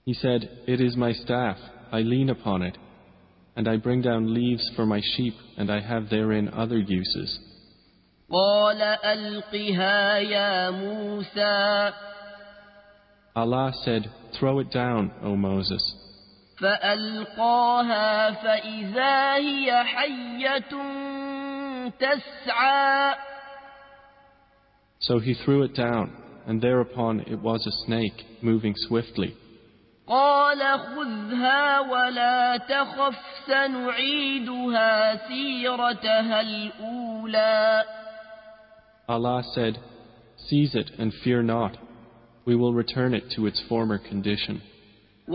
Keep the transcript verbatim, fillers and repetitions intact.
He said, "It is my staff, I lean upon it, and I bring down leaves for my sheep, and I have therein other uses." قال ألقها يا موسى. Allah said, "Throw it down, O Moses." فألقاها فإذا هي حية تسعى. So he threw it down, and thereupon it was a snake moving swiftly. قال خذها ولا تخف سنعيدها سيرتها الأولى. Allah said, "Seize it and fear not. We will return it to its former condition."